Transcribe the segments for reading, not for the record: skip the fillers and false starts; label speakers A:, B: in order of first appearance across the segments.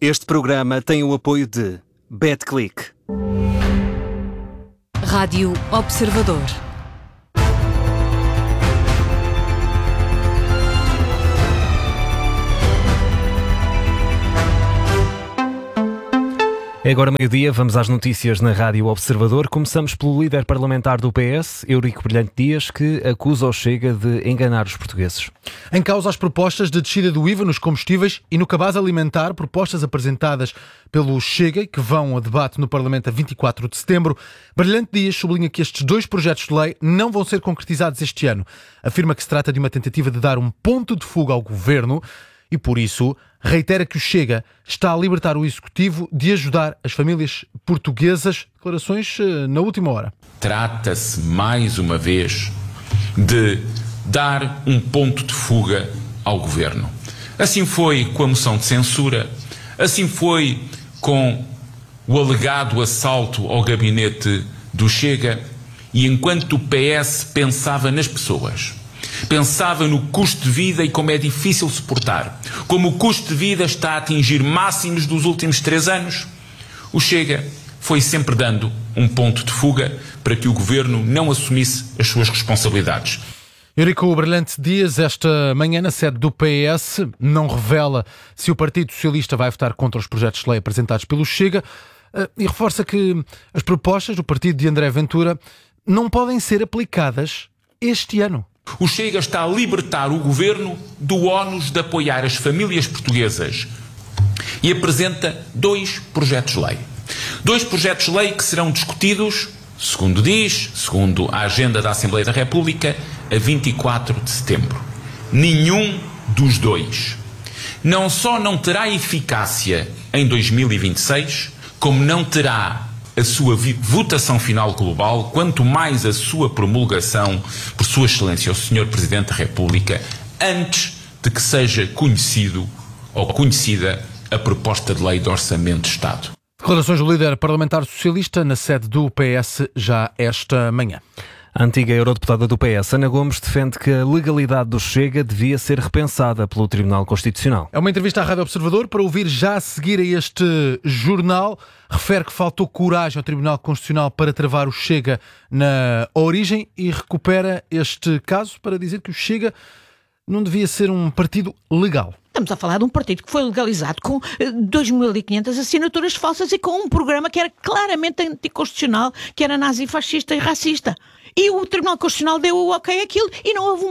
A: Este programa tem o apoio de BetClick.
B: Rádio Observador.
C: É agora meio-dia, vamos às notícias na Rádio Observador. Começamos pelo líder parlamentar do PS, Eurico Brilhante Dias, que acusa o Chega de enganar os portugueses.
D: Em causa as propostas de descida do IVA nos combustíveis e no cabaz alimentar, propostas apresentadas pelo Chega e que vão a debate no Parlamento a 24 de setembro, Brilhante Dias sublinha que estes dois projetos de lei não vão ser concretizados este ano. Afirma que se trata de uma tentativa de dar um ponto de fuga ao governo e, por isso, reitera que o Chega está a libertar o Executivo de ajudar as famílias portuguesas. Declarações na última hora.
E: Trata-se, mais uma vez, de dar um ponto de fuga ao Governo. Assim foi com a moção de censura, assim foi com o alegado assalto ao gabinete do Chega, e enquanto o PS pensava nas pessoas, pensava no custo de vida e como é difícil suportar, como o custo de vida está a atingir máximos dos últimos 3 anos, o Chega foi sempre dando um ponto de fuga para que o Governo não assumisse as suas responsabilidades.
D: Eurico Brilhante Dias, esta manhã na sede do PS, não revela se o Partido Socialista vai votar contra os projetos de lei apresentados pelo Chega e reforça que as propostas do partido de André Ventura não podem ser aplicadas este ano.
E: O Chega está a libertar o Governo do ónus de apoiar as famílias portuguesas e apresenta 2 projetos de lei. 2 projetos de lei que serão discutidos, segundo a agenda da Assembleia da República, a 24 de setembro. Nenhum dos 2 não só não terá eficácia em 2026, como não terá a sua votação final global, quanto mais a sua promulgação por Sua Excelência, o Sr. Presidente da República, antes de que seja conhecido ou conhecida a proposta de lei de Orçamento de Estado.
D: Declarações do líder parlamentar socialista na sede do PS já esta manhã.
C: A antiga eurodeputada do PS, Ana Gomes, defende que a legalidade do Chega devia ser repensada pelo Tribunal Constitucional.
D: É uma entrevista à Rádio Observador para ouvir já a seguir a este jornal. Refere que faltou coragem ao Tribunal Constitucional para travar o Chega na origem e recupera este caso para dizer que o Chega não devia ser um partido legal.
F: Estamos a falar de um partido que foi legalizado com 2.500 assinaturas falsas e com um programa que era claramente anticonstitucional, que era nazi-fascista e racista. E o Tribunal Constitucional deu o ok àquilo e não houve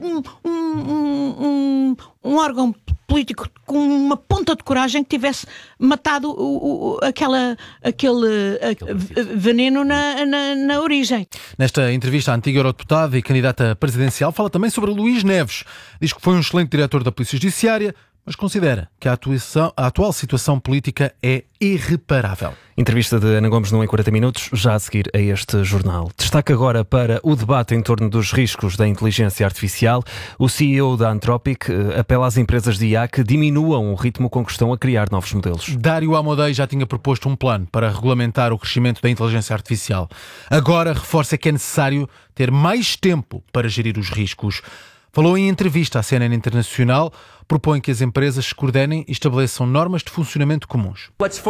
F: um órgão político com uma ponta de coragem que tivesse matado aquele veneno na origem.
D: Nesta entrevista, a antiga eurodeputada e candidata presidencial fala também sobre Luís Neves. Diz que foi um excelente diretor da Polícia Judiciária, mas considera que a atual situação política é irreparável.
C: Entrevista de Ana Gomes no Em 40 Minutos, já a seguir a este jornal. Destaque agora para o debate em torno dos riscos da inteligência artificial. O CEO da Anthropic apela às empresas de IA que diminuam o ritmo com que estão a criar novos modelos.
D: Dário Amodei já tinha proposto um plano para regulamentar o crescimento da inteligência artificial. Agora reforça que é necessário ter mais tempo para gerir os riscos. Falou em entrevista à CNN Internacional, propõe que as empresas se coordenem e estabeleçam normas de funcionamento comuns.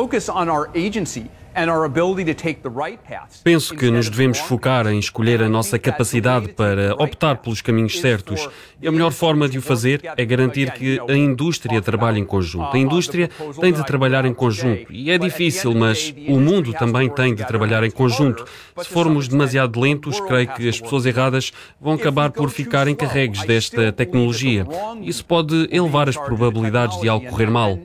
G: Penso que nos devemos focar em escolher a nossa capacidade para optar pelos caminhos certos. E a melhor forma de o fazer é garantir que a indústria trabalhe em conjunto. A indústria tem de trabalhar em conjunto. E é difícil, mas o mundo também tem de trabalhar em conjunto. Se formos demasiado lentos, creio que as pessoas erradas vão acabar por ficar encarregues desta tecnologia. Isso pode elevar as probabilidades de algo correr mal.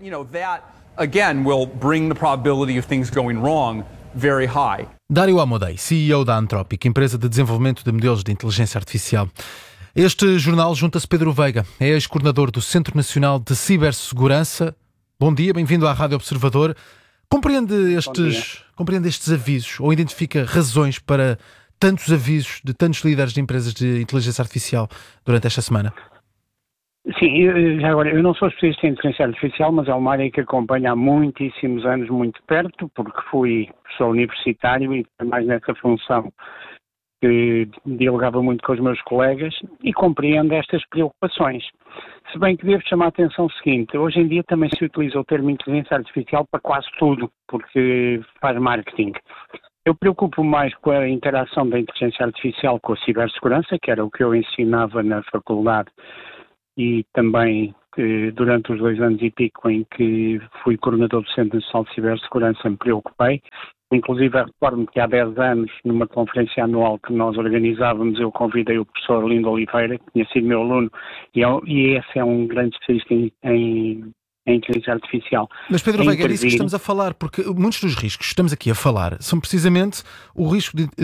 D: Dário Amodei, CEO da Anthropic, empresa de desenvolvimento de modelos de inteligência artificial. Este jornal junta-se Pedro Veiga, é ex-coordenador do Centro Nacional de Cibersegurança. Bom dia, bem-vindo à Rádio Observador. Compreende estes avisos ou identifica razões para tantos avisos de tantos líderes de empresas de inteligência artificial durante esta semana?
H: Sim, eu não sou especialista em inteligência artificial, mas é uma área que acompanho há muitíssimos anos muito perto, porque fui professor universitário e mais nessa função que dialogava muito com os meus colegas e compreendo estas preocupações. Se bem que devo chamar a atenção o seguinte, hoje em dia também se utiliza o termo inteligência artificial para quase tudo, porque faz marketing. Eu preocupo mais com a interação da inteligência artificial com a cibersegurança, que era o que eu ensinava na faculdade e também durante os 2 anos e pico em que fui coordenador do Centro Nacional de Cibersegurança me preocupei. Inclusive, recordo-me que há 10 anos, numa conferência anual que nós organizávamos, eu convidei o professor Lindo Oliveira, que tinha sido meu aluno, e esse é um grande especialista em inteligência artificial.
D: Mas Pedro Veiga, é disso que estamos a falar, porque muitos dos riscos que estamos aqui a falar são precisamente o risco de